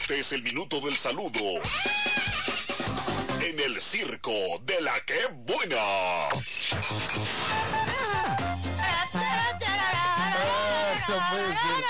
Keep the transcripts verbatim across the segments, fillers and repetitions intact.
Este es el minuto del saludo en el circo de la que buena. Ah, no puede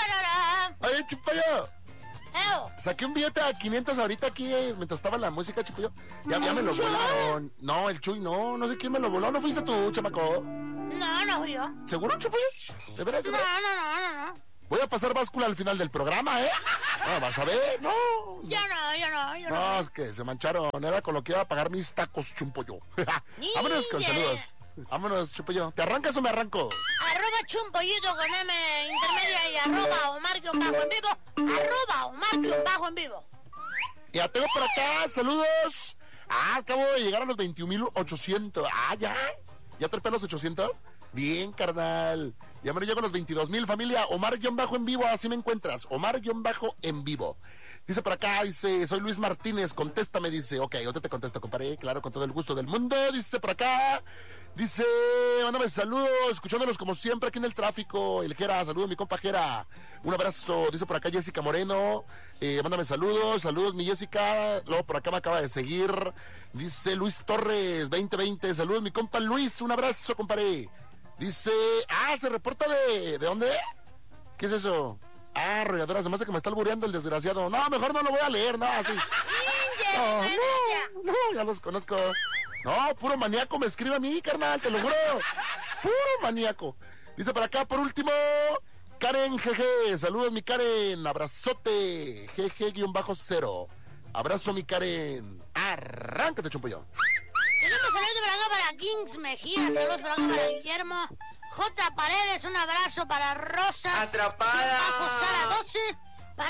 ser. Oye, Chupayo, saqué un billete a quinientos ahorita aquí eh, mientras estaba la música, Chupayo. Ya, ya me lo volaron. No, el Chuy no, no sé quién me lo voló. ¿No fuiste tú, chamaco? No, no fui yo. ¿Seguro, Chupayo? ¿De verdad? No, no, no, no, no. Voy a pasar báscula al final del programa, ¿eh? No, vas a ver, no. Yo no, yo no, yo no. No, es que se mancharon. Era con lo que iba a pagar mis tacos, Chumpoyo. Vámonos con saludos. Vámonos, Chumpoyo. ¿Te arrancas o me arranco? Arroba Chumpollito con M intermedia y arroba Omar guión bajo en vivo. Arroba Omar guión bajo en vivo. Ya tengo por acá, saludos. Ah, acabo de llegar a los veintiún mil ochocientos. Ah, ya. ¿Ya trepé los ochocientos? Bien, carnal. Ya me llego a los veintidós mil, familia. Omar-en vivo, así me encuentras. Omar-en vivo. Dice por acá, dice, soy Luis Martínez, contéstame, dice. Ok, yo te contesto, compadre, claro, con todo el gusto del mundo. Dice por acá, dice, mándame saludos, escuchándolos como siempre aquí en el tráfico. El Jera, saludos, mi compa Jera. Un abrazo, dice por acá Jessica Moreno. Eh, mándame saludos, saludos, mi Jessica. Luego por acá me acaba de seguir. Dice Luis Torres, veinte veinte. Saludos, mi compa Luis, un abrazo, compadre. Dice, ah, se reporta de, ¿de dónde? ¿Qué es eso? Ah, regadora, se me hace que me está albureando el desgraciado. No, mejor no lo voy a leer, no, así. No, no, no, ya los conozco. No, puro maníaco me escribe a mí, carnal, te lo juro. Puro maníaco. Dice por acá, por último, Karen G G. Saludos, mi Karen. Abrazote. G G-cero. Abrazo, mi Karen. Arráncate, Chumpoyo. Tenemos saludos por acá para Kings Mejía, saludos por acá para Guillermo J. Paredes, un abrazo para Rosa Atrapada bajo Sara doce, para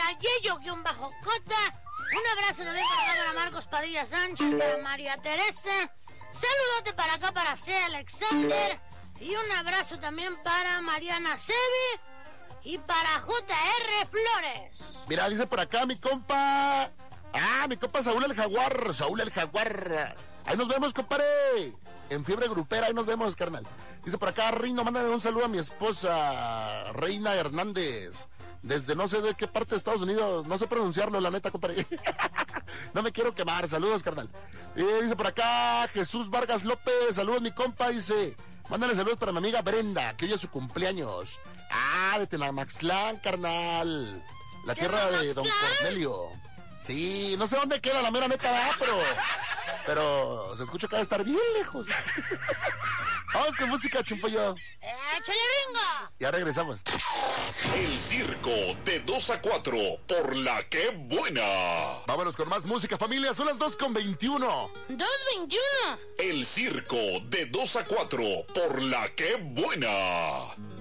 Yeyo-Cota, un abrazo también para acá para Marcos Padilla Sánchez, para María Teresa, saludote para acá para C. Alexander, y un abrazo también para Mariana Sebi y para J R Flores. Mira, dice por acá mi compa, ah, mi compa Saúl el Jaguar, Saúl el Jaguar. Ahí nos vemos, compadre. En fiebre grupera, ahí nos vemos, carnal. Dice por acá, Reino, mándale un saludo a mi esposa, Reina Hernández. Desde no sé de qué parte de Estados Unidos, no sé pronunciarlo, la neta, compadre. No me quiero quemar, saludos, carnal. Y dice por acá, Jesús Vargas López, saludos, mi compa, dice, mándale saludos para mi amiga Brenda, que hoy es su cumpleaños. Ah, de Tenamaxtlán, carnal. La tierra de Don Cornelio. Sí, no sé dónde queda la mera neta, ¿verdad? pero pero se escucha que va a estar bien lejos. Vamos con música, Chumpoyo. ¡Échale, Ringo! Ya regresamos. El circo de dos a cuatro por la que buena. Vámonos con más música, familia. Son las dos con veintiuno. dos veintiuno. El circo de dos a cuatro por la que buena.